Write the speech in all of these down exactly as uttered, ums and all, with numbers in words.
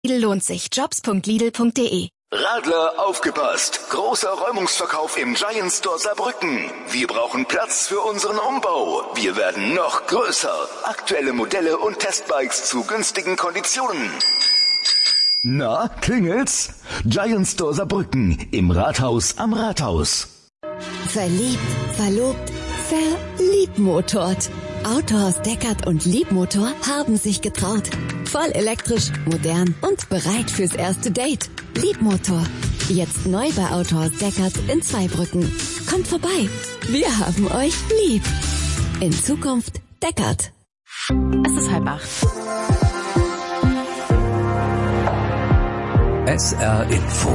Lidl lohnt sich. jobs punkt lidl punkt de. Radler, aufgepasst! Großer Räumungsverkauf im Giant Store Saarbrücken. Wir brauchen Platz für unseren Umbau. Wir werden noch größer. Aktuelle Modelle und Testbikes zu günstigen Konditionen. Na, klingelt's? Giant Store Saarbrücken im Rathaus am Rathaus. Verliebt, verlobt, verliebmotort. Autohaus Deckert und Liebmotor haben sich getraut. Voll elektrisch, modern und bereit fürs erste Date. Liebmotor. Jetzt neu bei Autohaus Deckert in Zweibrücken. Kommt vorbei. Wir haben euch lieb. In Zukunft Deckert. Es ist halb acht. S R Info.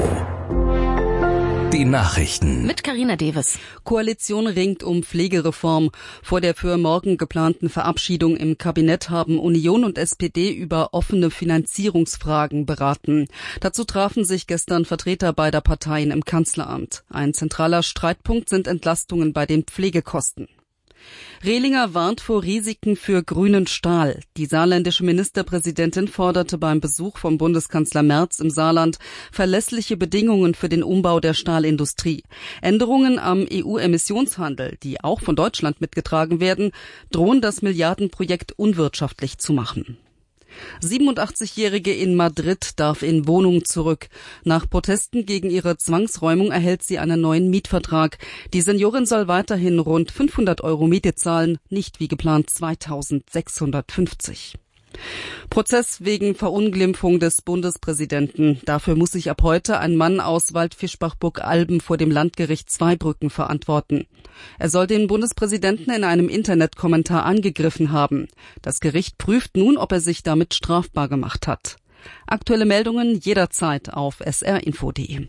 Die Nachrichten. Mit Carina Deves. Koalition ringt um Pflegereform. Vor der für morgen geplanten Verabschiedung im Kabinett haben Union und S P D über offene Finanzierungsfragen beraten. Dazu trafen sich gestern Vertreter beider Parteien im Kanzleramt. Ein zentraler Streitpunkt sind Entlastungen bei den Pflegekosten. Rehlinger warnt vor Risiken für grünen Stahl. Die saarländische Ministerpräsidentin forderte beim Besuch vom Bundeskanzler Merz im Saarland verlässliche Bedingungen für den Umbau der Stahlindustrie. Änderungen am E U-Emissionshandel, die auch von Deutschland mitgetragen werden, drohen das Milliardenprojekt unwirtschaftlich zu machen. siebenundachtzigjährige in Madrid darf in Wohnung zurück. Nach Protesten gegen ihre Zwangsräumung erhält sie einen neuen Mietvertrag. Die Seniorin soll weiterhin rund fünfhundert Euro Miete zahlen, nicht wie geplant zweitausendsechshundertfünfzig. Prozess wegen Verunglimpfung des Bundespräsidenten. Dafür muss sich ab heute ein Mann aus Waldfischbach-Burg-Alben vor dem Landgericht Zweibrücken verantworten. Er soll den Bundespräsidenten in einem Internetkommentar angegriffen haben. Das Gericht prüft nun, ob er sich damit strafbar gemacht hat. Aktuelle Meldungen jederzeit auf s r info punkt de.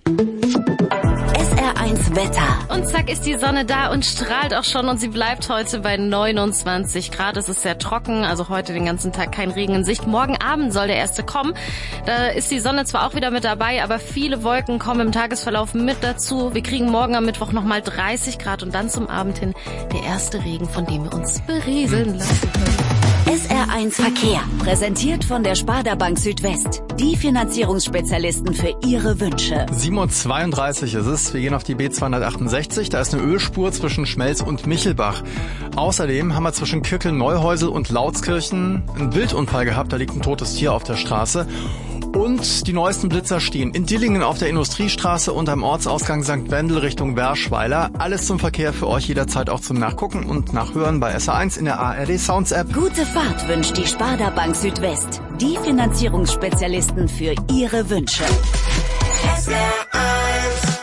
S R eins Wetter. Und zack ist die Sonne da und strahlt auch schon und sie bleibt heute bei neunundzwanzig Grad. Es ist sehr trocken, also heute den ganzen Tag kein Regen in Sicht. Morgen Abend soll der erste kommen. Da ist die Sonne zwar auch wieder mit dabei, aber viele Wolken kommen im Tagesverlauf mit dazu. Wir kriegen morgen am Mittwoch nochmal dreißig Grad und dann zum Abend hin der erste Regen, von dem wir uns berieseln lassen können. S R eins Verkehr, präsentiert von der Sparda Bank Südwest. Die Finanzierungsspezialisten für Ihre Wünsche. sieben Uhr zweiunddreißig ist es. Wir gehen auf die B zweihundertachtundsechzig. Da ist eine Ölspur zwischen Schmelz und Michelbach. Außerdem haben wir zwischen Kirkel-Neuhäusel und Lautskirchen einen Wildunfall gehabt. Da liegt ein totes Tier auf der Straße. Und die neuesten Blitzer stehen in Dillingen auf der Industriestraße und am Ortsausgang Sankt Wendel Richtung Werschweiler. Alles zum Verkehr für euch jederzeit auch zum Nachgucken und Nachhören bei S R eins in der A R D Sounds App. Gute Fahrt wünscht die Sparda Bank Südwest. Die Finanzierungsspezialisten für Ihre Wünsche. S R eins.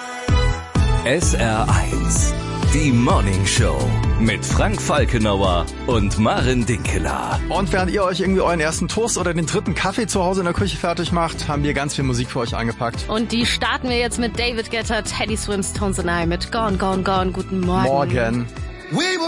S R eins. Die Morning Show mit Frank Falkenauer und Maren Dinkeler. Und während ihr euch irgendwie euren ersten Toast oder den dritten Kaffee zu Hause in der Küche fertig macht, haben wir ganz viel Musik für euch eingepackt. Und die starten wir jetzt mit David Guetta, Teddy Swims, Tones and I mit Gone, Gone, Gone. Guten Morgen. Morgen.